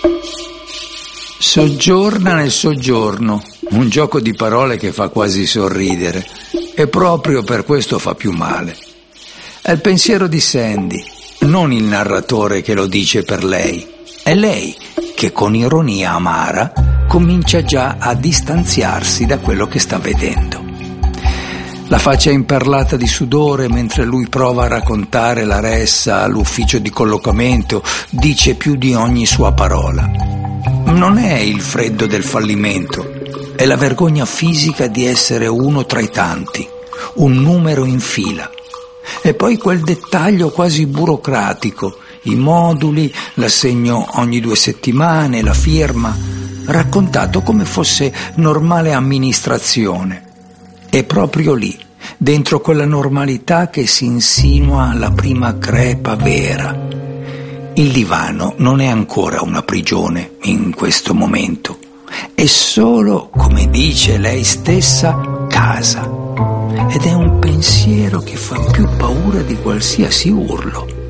Soggiorna nel soggiorno, un gioco di parole che fa quasi sorridere e proprio per questo fa più male. È il pensiero di Sandy, non il narratore che lo dice per lei. È lei che con ironia amara comincia già a distanziarsi da quello che sta vedendo. La faccia imperlata di sudore mentre lui prova a raccontare la ressa all'ufficio di collocamento dice più di ogni sua parola. Non è il freddo del fallimento, è la vergogna fisica di essere uno tra i tanti, un numero in fila. E poi quel dettaglio quasi burocratico, i moduli, l'assegno ogni 2 settimane, la firma, raccontato come fosse normale amministrazione. È proprio lì, dentro quella normalità che si insinua la prima crepa vera. Il divano non è ancora una prigione in questo momento, è solo, come dice lei stessa, casa. Ed è un pensiero che fa più paura di qualsiasi urlo.